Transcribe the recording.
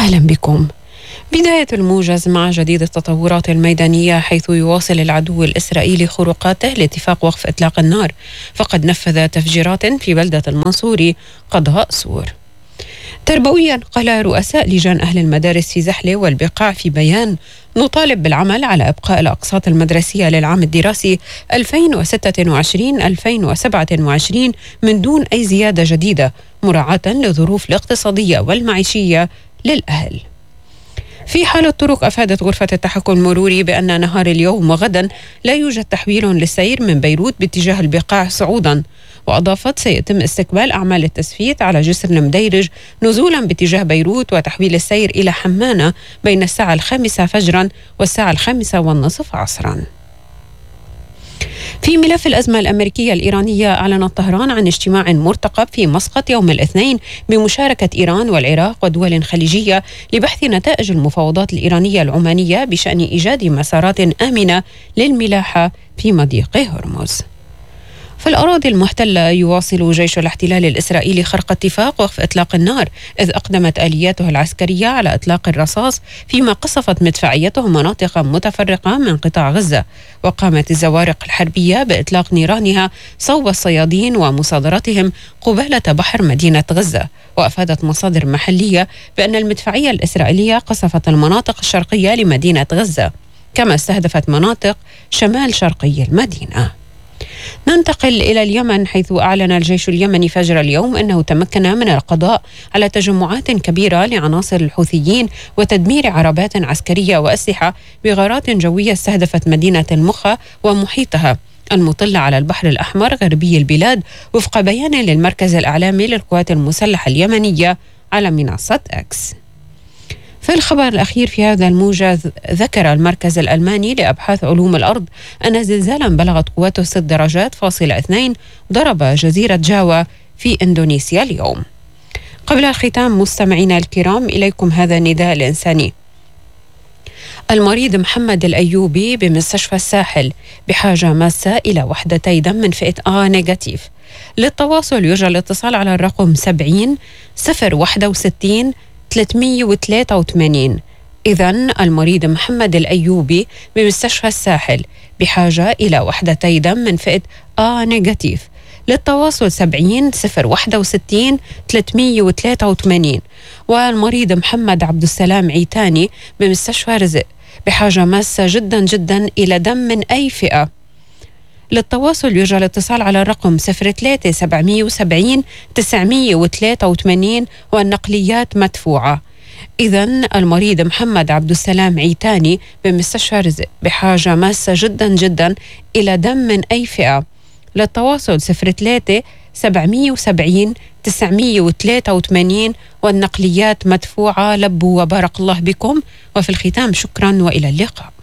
أهلا بكم. بداية الموجز مع جديد التطورات الميدانية، حيث يواصل العدو الإسرائيلي خروقاته لاتفاق وقف إطلاق النار، فقد نفذ تفجيرات في بلدة المنصوري قضاء سور. تربويا، قال رؤساء لجان أهل المدارس في زحلة والبقاع في بيان: نطالب بالعمل على إبقاء الأقساط المدرسية للعام الدراسي 2026-2027 من دون أي زيادة جديدة، مراعاة للظروف الاقتصادية والمعيشية للأهل. في حال الطرق، أفادت غرفة التحكم المروري بأن نهار اليوم وغدا لا يوجد تحويل للسير من بيروت باتجاه البقاع صعودا، وأضافت: سيتم استكمال أعمال التسفيت على جسر المديرج نزولا باتجاه بيروت، وتحويل السير إلى حمانة بين الساعة 5 فجرا والساعة 5:30 عصرا. في ملف الأزمة الأمريكية الإيرانية، أعلنت طهران عن اجتماع مرتقب في مسقط يوم الاثنين بمشاركة إيران والعراق ودول خليجية لبحث نتائج المفاوضات الإيرانية العمانية بشأن إيجاد مسارات آمنة للملاحة في مضيق هرمز. في الأراضي المحتلة، يواصل جيش الاحتلال الإسرائيلي خرق اتفاق وقف إطلاق النار، إذ أقدمت آلياته العسكرية على إطلاق الرصاص، فيما قصفت مدفعيته مناطق متفرقة من قطاع غزة، وقامت الزوارق الحربية بإطلاق نيرانها صوب الصيادين ومصادرتهم قبالة بحر مدينة غزة. وأفادت مصادر محلية بأن المدفعية الإسرائيلية قصفت المناطق الشرقية لمدينة غزة، كما استهدفت مناطق شمال شرقي المدينة. ننتقل إلى اليمن، حيث أعلن الجيش اليمني فجر اليوم أنه تمكن من القضاء على تجمعات كبيرة لعناصر الحوثيين وتدمير عربات عسكرية وأسلحة بغارات جوية استهدفت مدينة المخا ومحيطها المطلة على البحر الأحمر غربي البلاد، وفق بيان للمركز الإعلامي للقوات المسلحة اليمنية على منصة إكس. في الخبر الأخير في هذا الموجز، ذكر المركز الألماني لأبحاث علوم الأرض أن زلزالا بلغت قوته 6 درجات فاصلة 2 ضرب جزيرة جاوا في إندونيسيا اليوم. قبل الختام مستمعينا الكرام، إليكم هذا النداء الإنساني. المريض محمد الأيوبي بمستشفى الساحل بحاجة ماسة إلى وحدتي دم من فئة A نيجاتيف. للتواصل يرجى الاتصال على الرقم 70 061 383. إذن المريض محمد الأيوبي بمستشفى الساحل بحاجة إلى وحدتي دم من فئة A نيجاتيف. للتواصل 70 061 383. والمريض محمد عبد السلام عيتاني بمستشفى رزق بحاجة ماسة جدا جدا إلى دم من أي فئة. للتواصل يرجى الاتصال على الرقم 03 770 983 والنقليات مدفوعة. إذن المريض محمد عبد السلام عيتاني بمستشفى رزق بحاجة ماسة جدا جدا إلى دم من أي فئة. للتواصل 03 770 983 والنقليات مدفوعة. لبوا وبارك الله بكم، وفي الختام شكرا وإلى اللقاء.